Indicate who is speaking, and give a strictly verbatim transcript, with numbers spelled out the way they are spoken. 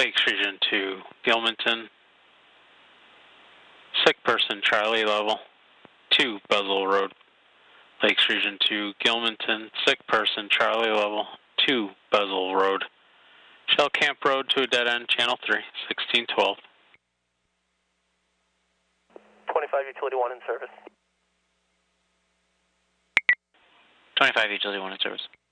Speaker 1: Lakes Region two, Gilmanton. Sick person, Charlie level, two, Buzzell Road. Lakes Region two, Gilmanton. Sick person, Charlie level, two, Buzzell Road. Shell Camp Road to a dead end, Channel three, sixteen twelve.
Speaker 2: twenty-five Utility one in service.
Speaker 3: twenty-five Utility one in service.